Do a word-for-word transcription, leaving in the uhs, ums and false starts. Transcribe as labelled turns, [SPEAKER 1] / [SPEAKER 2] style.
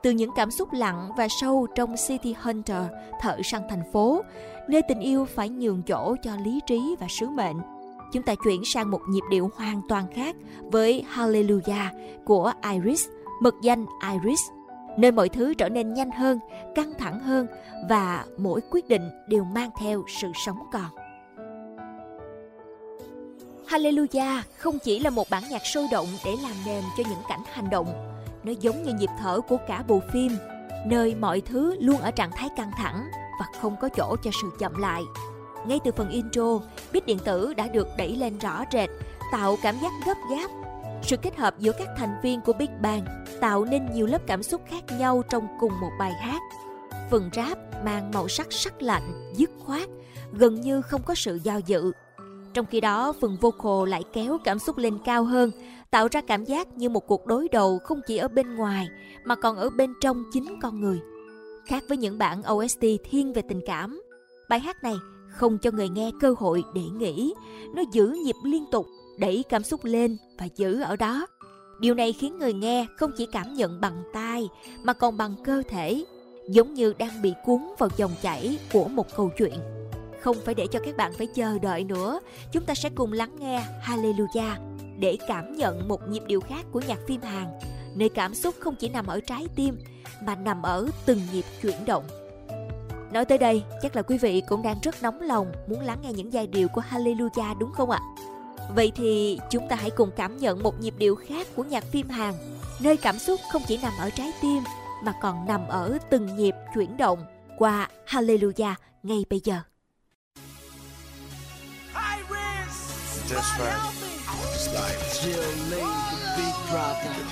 [SPEAKER 1] Từ những cảm xúc lặng và sâu trong City Hunter, thợ săn thành phố, nơi tình yêu phải nhường chỗ cho lý trí và sứ mệnh, chúng ta chuyển sang một nhịp điệu hoàn toàn khác với Hallelujah của Iris, mật danh Iris, nơi mọi thứ trở nên nhanh hơn, căng thẳng hơn và mỗi quyết định đều mang theo sự sống còn. Hallelujah không chỉ là một bản nhạc sôi động để làm nền cho những cảnh hành động. Nó giống như nhịp thở của cả bộ phim, nơi mọi thứ luôn ở trạng thái căng thẳng và không có chỗ cho sự chậm lại. Ngay từ phần intro, beat điện tử đã được đẩy lên rõ rệt, tạo cảm giác gấp gáp. Sự kết hợp giữa các thành viên của Big Bang tạo nên nhiều lớp cảm xúc khác nhau trong cùng một bài hát. Phần rap mang màu sắc sắc lạnh, dứt khoát, gần như không có sự do dự. Trong khi đó, phần vocal lại kéo cảm xúc lên cao hơn, tạo ra cảm giác như một cuộc đối đầu không chỉ ở bên ngoài mà còn ở bên trong chính con người. Khác với những bản ô ét tê thiên về tình cảm, bài hát này không cho người nghe cơ hội để nghĩ. Nó giữ nhịp liên tục, đẩy cảm xúc lên và giữ ở đó. Điều này khiến người nghe không chỉ cảm nhận bằng tai mà còn bằng cơ thể, giống như đang bị cuốn vào dòng chảy của một câu chuyện. Không phải để cho các bạn phải chờ đợi nữa, chúng ta sẽ cùng lắng nghe Hallelujah để cảm nhận một nhịp điệu khác của nhạc phim Hàn, nơi cảm xúc không chỉ nằm ở trái tim mà nằm ở từng nhịp chuyển động. Nói tới đây, chắc là quý vị cũng đang rất nóng lòng muốn lắng nghe những giai điệu của Hallelujah đúng không ạ? Vậy thì chúng ta hãy cùng cảm nhận một nhịp điệu khác của nhạc phim Hàn, nơi cảm xúc không chỉ nằm ở trái tim mà còn nằm ở từng nhịp chuyển động qua Hallelujah ngay bây giờ.
[SPEAKER 2] That's right. It's like Jill Lee, the beat dropping.